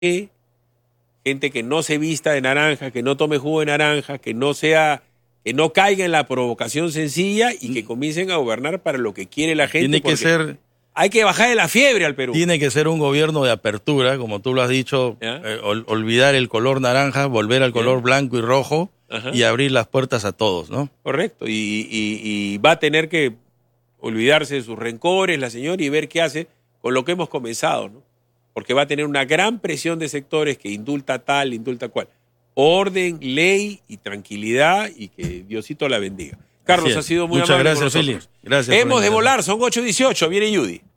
gente que no se vista de naranja, que no tome jugo de naranja, que no caiga en la provocación sencilla y que comiencen a gobernar para lo que quiere la gente. Hay que bajar de la fiebre al Perú. Tiene que ser un gobierno de apertura, como tú lo has dicho, olvidar el color naranja, volver al color blanco y rojo. Ajá. Y abrir las puertas a todos, ¿no? Correcto. Y va a tener que olvidarse de sus rencores, la señora, y ver qué hace con lo que hemos comenzado, ¿no? Porque va a tener una gran presión de sectores que indulta tal, indulta cual. Orden, ley y tranquilidad, y que Diosito la bendiga. Carlos, ha sido muy amable con nosotros. Muchas gracias, Félix. Gracias. Hemos de volar, son 8:18, viene Judy.